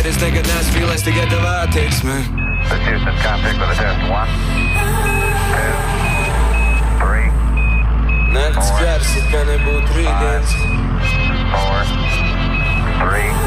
Es nekad neesmu vīlēs tikai tavā attieksmē. This Houston, contact with a test. 1, 2, 3. Nakts gars, it kā nebūtu rītdienas. 4, 3.